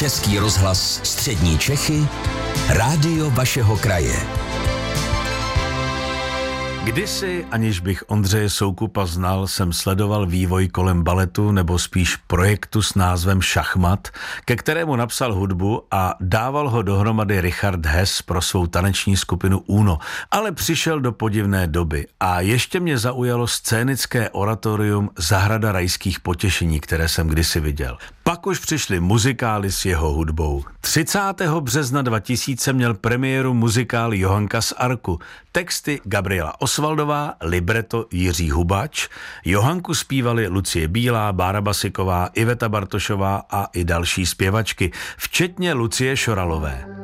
Český rozhlas Střední Čechy, rádio vašeho kraje. Kdysi, aniž bych Ondřeje Soukupa znal, jsem sledoval vývoj kolem baletu, nebo spíš projektu s názvem Šachmat, ke kterému napsal hudbu a dával ho dohromady Richard Hess pro svou taneční skupinu Uno. Ale přišel do podivné doby a ještě mě zaujalo scénické oratorium Zahrada rajských potěšení, které jsem kdysi viděl. Pak už přišly muzikály s jeho hudbou. 30. března 2000 měl premiéru muzikál Johanka z Arku. Texty Gabriela Osvaldová, libreto Jiří Hubač. Johanku zpívali Lucie Bílá, Bára Basiková, Iveta Bartošová a i další zpěvačky, včetně Lucie Šoralové.